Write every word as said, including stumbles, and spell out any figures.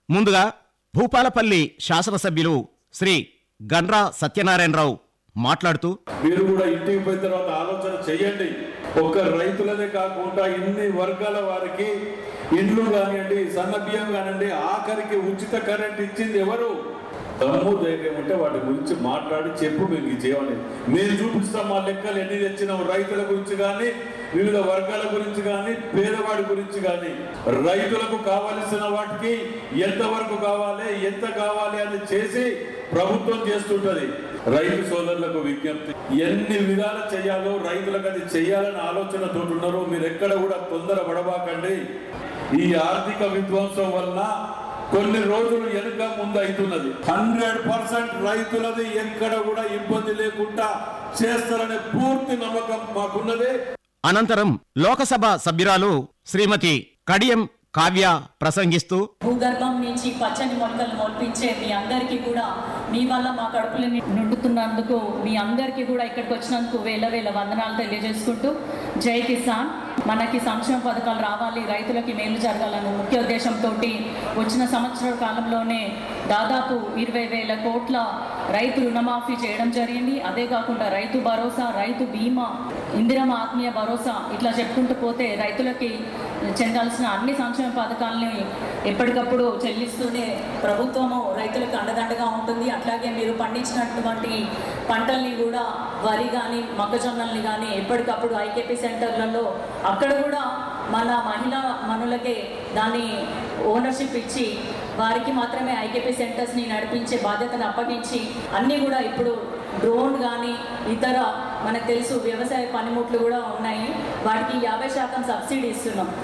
ముందుగా భూపాలపల్లి శాసనసభ్యులు శ్రీ గండ్రా సత్యనారాయణరావు మాట్లాడుతూ, మీరు కూడా ఇంటికి పోయిన తర్వాత ఆలోచన చేయండి. ఒక్క రైతులనే కాకుండా ఇన్ని వర్గాల వారికి ఇండ్లు కానివ్వండి, సన్న బియ్యం కానివ్వండి, ఆఖరికి ఉచిత కరెంట్ ఇచ్చింది ఎవరు? దమ్ము ధైర్యం ఉంటే వాటి గురించి మాట్లాడి చెప్పు, మీకు చేయాలి. మేము చూపిస్తాం మా లెక్కలు ఎన్ని తెచ్చినాం, రైతుల గురించి కానీ, వివిధ వర్గాల గురించి కానీ, పేదవాడి గురించి కానీ. రైతులకు కావలసిన వాటికి ఎంతవరకు కావాలి, ఎంత కావాలి అని చేసి ప్రభుత్వం చేస్తుంటది. రైతు సోదరులకు విజ్ఞప్తి, ఎన్ని విధాలు చేయాలో రైతులకు అది చేయాలని ఆలోచనతో ఉన్నారు. మీరు ఎక్కడ కూడా తొందర పడబాకండి. ఈ ఆర్థిక విధ్వంసం వలన కొన్ని రోజులు వెనుక ముందు అవుతున్నది. హండ్రెడ్ పర్సెంట్ రైతులది ఎక్కడ కూడా ఇబ్బంది లేకుండా చేస్తారనే పూర్తి నమ్మకం మాకున్నది. అనంతరం లోకసభ సభ్యురాలు శ్రీమతి కడియం కావ్య ప్రసంగిస్తూ, భూగర్భం నుంచి పచ్చని మొక్కలు మొల్పించే మీ అందరికీ కూడా, మీ వల్ల మా కడుపులు నిండుతున్నందుకు మీ అందరికీ కూడా ఇక్కడికి వచ్చినందుకు వేల వేల వందనాలు తెలియజేసుకుంటూ, జై కిసాన్. మనకి సంక్షేమ పథకాలు రావాలి, రైతులకి మేలు జరగాలన్న ముఖ్య ఉద్దేశంతో వచ్చిన సంవత్సర కాలంలోనే దాదాపు ఇరవై వేల కోట్ల రైతు రుణమాఫీ చేయడం జరిగింది. అదే కాకుండా రైతు భరోసా, రైతు బీమా, ఇందిరమ్మ ఆత్మీయ భరోసా, ఇట్లా చెప్పుకుంటూ పోతే రైతులకి చెందాల్సిన అన్ని సంక్షేమ పథకాలని ఎప్పటికప్పుడు చెల్లిస్తూనే ప్రభుత్వము రైతులకు అండదండగా ఉంటుంది. అట్లాగే మీరు పండించినటువంటి పంటల్ని కూడా, వరి కానీ మొక్కజొన్నల్ని కానీ ఎప్పటికప్పుడు ఐకేపీ సెంటర్లలో అక్కడ కూడా మన మహిళా మనులకే దాన్ని ఓనర్షిప్ ఇచ్చి వారికి మాత్రమే ఐకేపీ సెంటర్స్ని నడిపించే బాధ్యతను అప్పగించి, అన్నీ కూడా ఇప్పుడు డ్రోన్ కానీ ఇతర మనకు తెలుసు వ్యవసాయ పనిముట్లు కూడా ఉన్నాయి, వాటికి యాభై శాతం సబ్సిడీ ఇస్తున్నాం.